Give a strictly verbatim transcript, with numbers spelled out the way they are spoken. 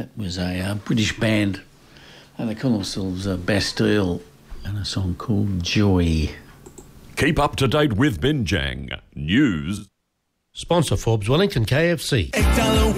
That was a uh, British band, and they call themselves uh, Bastille, and a song called Joy. Keep up to date with Binjang News. Sponsor Forbes Wellington K F C.